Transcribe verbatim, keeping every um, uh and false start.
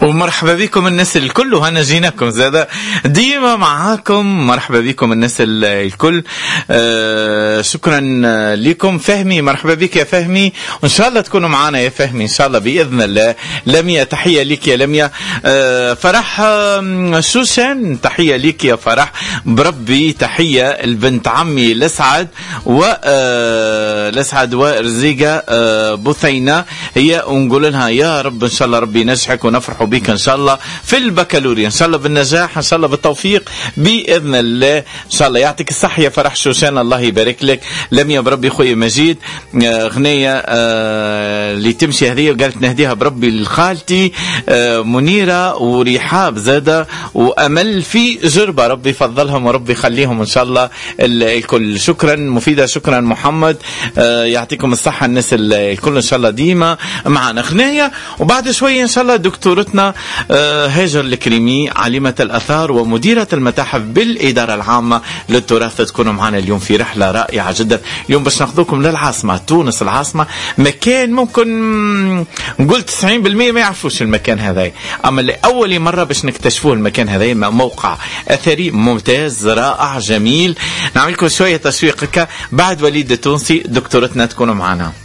ومرحبا بكم الناس الكل، وهنا جيناكم زادا ديما معاكم. مرحبا بكم الناس الكل. آه شكرا لكم. فهمي مرحبا بك يا فهمي، وان شاء الله تكونوا معنا يا فهمي ان شاء الله باذن الله. لميا تحيه لك يا لميا. آه فرح آه شوشان تحيه لك يا فرح. بربي تحيه البنت عمي لسعد و آه لسعد ورزيقه آه بثينه هي، ونقول لها يا رب ان شاء الله ربي ينجحك ونفرحوا بك ان شاء الله في البكالوريا، ان شاء الله بالنجاح ان شاء الله بالتوفيق باذن الله ان شاء الله. يعطيك الصحه يا فرح شوشان، الله يبارك لك. لميا بربي خويا مجيد آه غنيه آه اللي تمشي هذه وقالت نهديها بربي لخالتي آه منيره ورحاب زاده وامل في جربه، ربي يفضلهم وربي يخليهم ان شاء الله الكل. شكرا مفيده، شكرا محمد. آه يعطيكم الصحه الناس الكل ان شاء الله ديما معنا. غنيه وبعد شويه ان شاء الله دكتورتنا آه هاجر الكريمي عالمه الاثار ومديره المتاحف بالاداره العامه للتراث تكونوا معنا اليوم في رحله رائعه جدا. اليوم باش ناخذكم للعاصمه تونس، العاصمه مكان ممكن نقول تسعين بالمئة ما يعرفوش المكان هذا، اما لاول مره باش نكتشفوه المكان هذا. موقع اثري ممتاز رائع جميل. نعمل لكم شويه تسويق بعد وليد التونسي دكتورتنا تكونوا معنا.